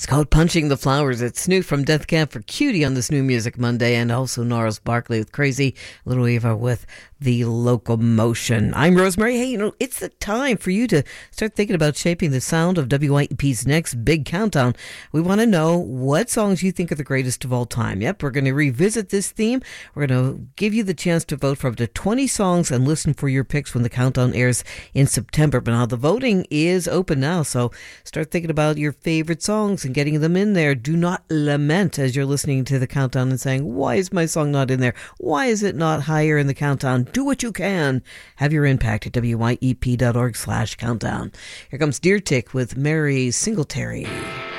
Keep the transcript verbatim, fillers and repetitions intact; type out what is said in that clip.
called Punching the Flowers. It's Snoop from Death Camp for Cutie on this New Music Monday, and also Gnarls Barkley with Crazy, Little Eva with The Locomotion. I'm Rosemary. Hey, you know, it's the time for you to start thinking about shaping the sound of W Y E P's next big countdown. We want to know what songs you think are the greatest of all time. Yep, we're going to revisit this theme. We're going to give you the chance to vote for up to twenty songs and listen for your picks when the countdown airs in September. But now the voting is open now, so start thinking about your favorite songs and getting them in there. Do not lament as you're listening to the countdown and saying, why is my song not in there? Why is it not higher in the countdown? Do what you can. Have your impact at W Y E P dot org slash countdown. Here comes Deer Tick with Mary Singletary.